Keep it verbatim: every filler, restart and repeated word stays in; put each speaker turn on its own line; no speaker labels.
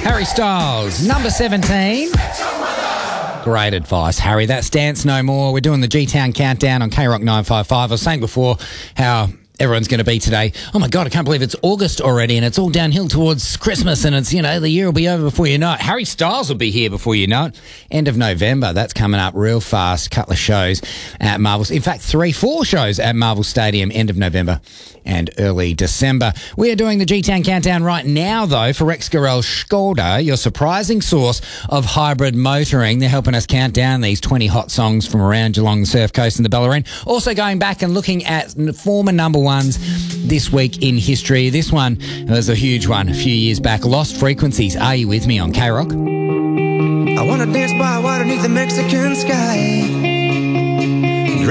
Harry Styles, number seventeen. Great advice, Harry. That's Dance No More. We're doing the G-Town Countdown on K Rock nine five five. I was saying before how everyone's going to be today. Oh, my God, I can't believe it's August already and it's all downhill towards Christmas and it's, you know, the year will be over before you know it. Harry Styles will be here before you know it. End of November. That's coming up real fast. Couple of shows at Marvel. In fact, three, four shows at Marvel Stadium, end of November and early December. We are doing the G-Town Countdown right now, though, for Rex Gorell Skoda, your surprising source of hybrid motoring. They're helping us count down these twenty hot songs from around Geelong, the Surf Coast and the Bellarine. Also going back and looking at former number ones this week in history. This one was a huge one a few years back. Lost Frequencies. Are you with me on K Rock?
I want to dance by water beneath the Mexican sky.